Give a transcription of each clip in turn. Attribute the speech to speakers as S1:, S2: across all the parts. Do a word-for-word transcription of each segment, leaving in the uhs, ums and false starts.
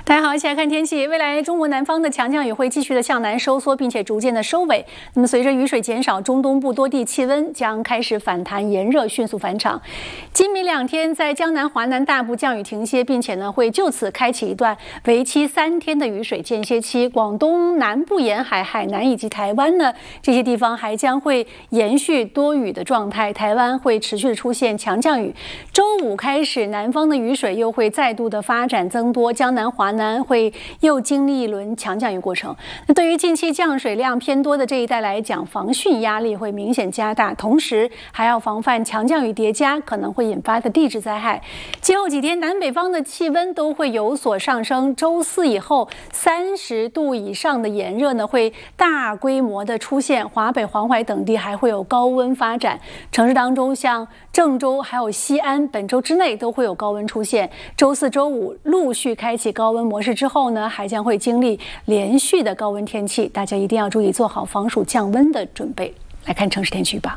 S1: 大家好，一起来看天气。未来中国南方的强降雨会继续的向南收缩，并且逐渐的收尾。那么随着雨水减少，中东部多地气温将开始反弹炎热，迅速返场。今明两天在江南、华南大部降雨停歇，并且呢会就此开启一段为期三天的雨水间歇期。广东南部沿海、海南以及台湾呢这些地方还将会延续多雨的状态，台湾会持续的出现强降雨。周五开始，南方的雨水又会再度的发展增多，江南、华南会又经历一轮强降雨过程。那对于近期降水量偏多的这一带来讲，防汛压力会明显加大，同时还要防范强降雨叠加可能会引发的地质灾害。今后几天南北方的气温都会有所上升，周四以后三十度以上的炎热呢会大规模的出现，华北、黄淮等地还会有高温发展。城市当中像郑州还有西安，本周之内都会有高温出现。周四周五陆续开启高温模式之后呢，还将会经历连续的高温天气，大家一定要注意做好防暑降温的准备。来看城市天气预报。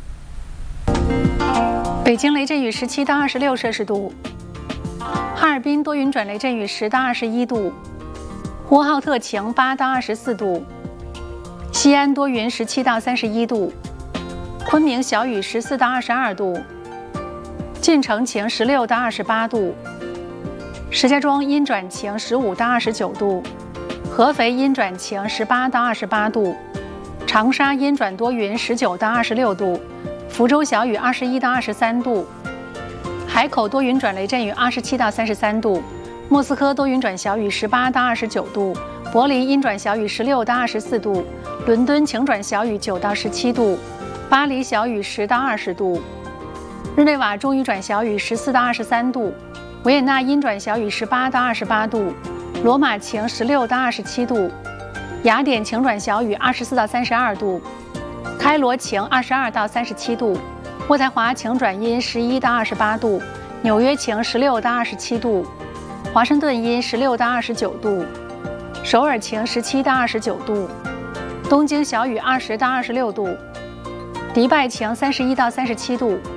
S1: 北京雷阵雨十七到二十六摄氏度，哈尔滨多云转雷阵雨十到二十一度，呼和浩特晴八到二十四度，西安多云十七到三十一度，昆明小雨十四到二十二度，晋城晴十六到二十八度，石家庄阴转晴十五到二十九度，合肥阴转晴十八到二十八度，长沙阴转多云十九到二十六度，福州小雨二十一到二十三度，海口多云转雷阵雨二十七到三十三度，莫斯科多云转小雨十八到二十九度，柏林阴转小雨十六到二十四度，伦敦晴转小雨九到十七度，巴黎小雨十到二十度，日内瓦中雨转小雨十四到二十三度，维也纳阴转小雨十八到二十八度，罗马晴十六到二十七度，雅典晴转小雨二十四到三十二度，开罗晴二十二到三十七度，渥太华晴转阴十一到二十八度，纽约晴十六到二十七度，华盛顿阴十六到二十九度，首尔晴十七到二十九度，东京小雨二十到二十六度，迪拜晴三十一到三十七度，